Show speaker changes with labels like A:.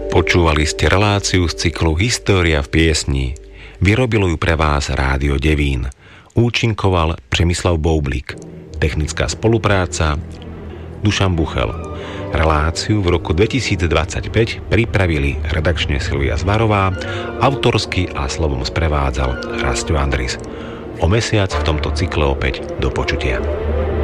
A: Počúvali ste reláciu z cyklu História v piesni. Vyrobilo ju pre vás Rádio Devín. Účinkoval Přemyslav Boublik. Technická spolupráca Dušan Buchel. Reláciu v roku 2025 pripravili redakčne Silvia Zvarová, autorsky a slovom sprevádzal Rasto Andris. O mesiac v tomto cykle opäť do počutia.